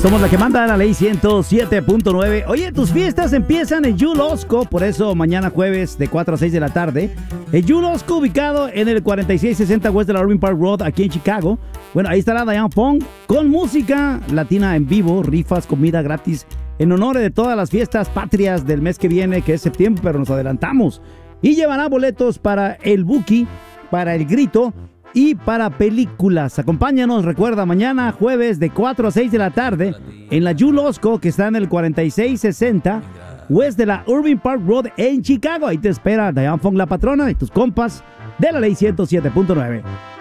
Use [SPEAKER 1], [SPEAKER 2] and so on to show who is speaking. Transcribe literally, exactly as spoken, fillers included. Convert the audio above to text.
[SPEAKER 1] Somos la que manda la ley ciento siete punto nueve. Oye, tus fiestas empiezan en Jewel Osco, por eso mañana jueves de cuatro a seis de la tarde. El Jewel Osco, ubicado en el cuarenta y seis sesenta West de la Irving Park Road, aquí en Chicago. Bueno, ahí estará Diane Fong con música latina en vivo, rifas, comida gratis, en honor de todas las fiestas patrias del mes que viene, que es septiembre, pero nos adelantamos. Y llevará boletos para el Buki, para el Grito y para películas. Acompáñanos, recuerda, mañana jueves de cuatro a seis de la tarde en la Jewel Osco, que está en el cuarenta y seis sesenta West de la Irving Park Road en Chicago. Ahí te espera Diane Fong, la patrona, y tus compas de la ley ciento siete punto nueve.